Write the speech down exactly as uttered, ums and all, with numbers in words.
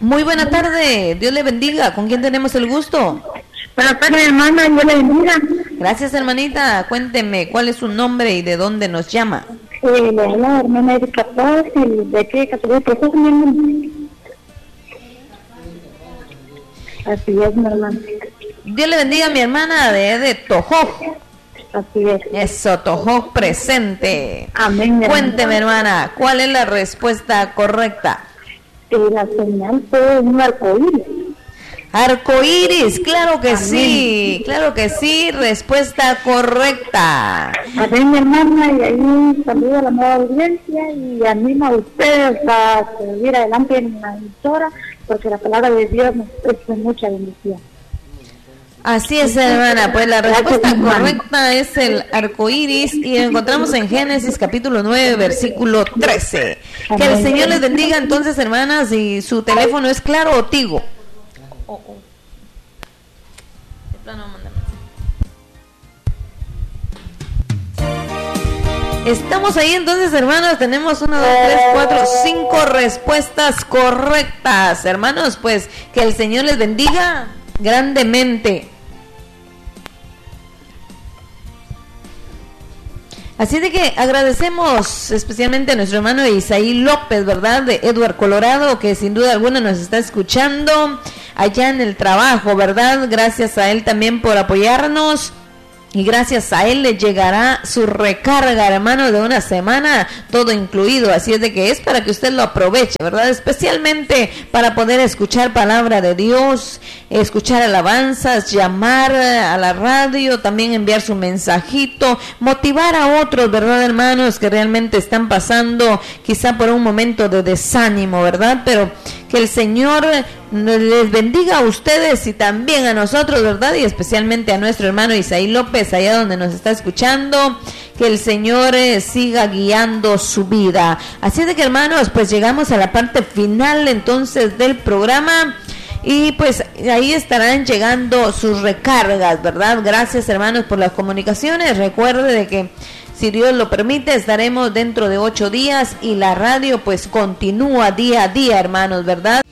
Muy buena tarde, Dios le bendiga. ¿Con quién tenemos el gusto? Buenas tardes, hermana, Dios le bendiga. Gracias, hermanita. Cuénteme, ¿cuál es su nombre y de dónde nos llama? Eh, le habla la hermana Erika Paz, y de aquí de Católica, mi hermana. Así es, mi hermana. Dios le bendiga, mi hermana de, de Tojoc. Así es. Eso, Tojoc presente. Amén, mi hermana. Cuénteme, hermana, ¿cuál es la respuesta correcta? Eh, la señal fue un arcoíris. Arcoíris, claro que Amén. sí, claro que sí, respuesta correcta. Amén, mi hermana, y ahí un saludo a la nueva audiencia y animo a ustedes a seguir adelante en la emisora, porque la palabra de Dios nos es de mucha bendición. Así es, hermana, pues la respuesta correcta es el arco iris y lo encontramos en Génesis capítulo nueve, versículo trece. Que el Señor les bendiga entonces, hermanas, y su teléfono es Claro o Tigo. Oh, oh. De plano, mándame. Estamos ahí entonces, hermanos, tenemos una, dos, tres, cuatro, cinco respuestas correctas. Hermanos, pues que el Señor les bendiga grandemente. Así de que agradecemos especialmente a nuestro hermano Isaí López, ¿verdad? De Edward, Colorado, que sin duda alguna nos está escuchando allá en el trabajo, ¿verdad? Gracias a él también por apoyarnos. Y gracias a él le llegará su recarga, hermano, de una semana, todo incluido. Así es de que es para que usted lo aproveche, ¿verdad? Especialmente para poder escuchar palabra de Dios, escuchar alabanzas, llamar a la radio, también enviar su mensajito, motivar a otros, ¿verdad, hermanos? Que realmente están pasando quizá por un momento de desánimo, ¿verdad? Pero que el Señor les bendiga a ustedes y también a nosotros, ¿verdad? Y especialmente a nuestro hermano Isaí López, allá donde nos está escuchando, que el Señor eh, siga guiando su vida. Así de que, hermanos, pues llegamos a la parte final entonces del programa. Y pues ahí estarán llegando sus recargas, ¿verdad? Gracias, hermanos, por las comunicaciones. Recuerde de que si Dios lo permite, estaremos dentro de ocho días y la radio pues continúa día a día, hermanos, ¿verdad?